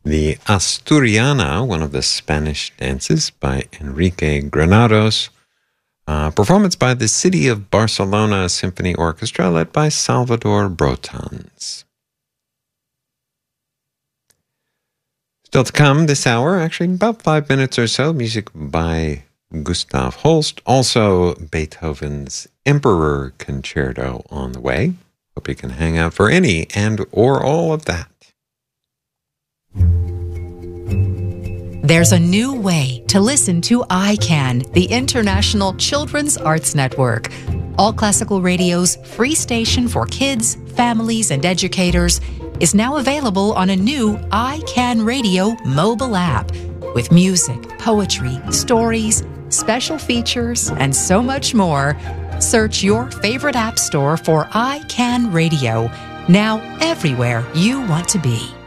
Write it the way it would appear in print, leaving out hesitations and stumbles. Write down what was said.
The Asturiana, one of the Spanish dances by Enrique Granados, performance by the City of Barcelona Symphony Orchestra led by Salvador Brotans. Still to come this hour, actually about 5 minutes or so, music by Gustav Holst, also Beethoven's Emperor Concerto on the way. Hope you can hang out for any and or all of that. There's a new way to listen to iCan, the International Children's Arts Network. All Classical Radio's free station for kids, families, and educators is now available on a new iCan Radio mobile app with music, poetry, stories, special features, and so much more. Search your favorite app store for iCan Radio, now everywhere you want to be.